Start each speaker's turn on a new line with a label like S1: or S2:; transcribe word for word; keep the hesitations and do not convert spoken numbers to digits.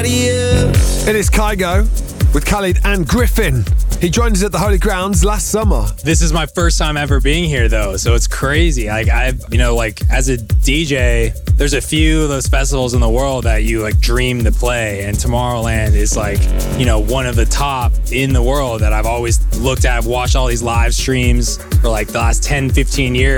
S1: somebody else.
S2: It is Kygo with Khalid and Griffin. He joined us at the Holy Grounds last summer.
S3: This is my first time ever being here, though, so it's crazy. Like, I've, you know, like, as a D J, there's a few of those festivals in the world that you, like, dream to play, and Tomorrowland is, like, you know, one of the top in the world that I've always looked at. I've watched all these live streams for, like, the last ten, fifteen years.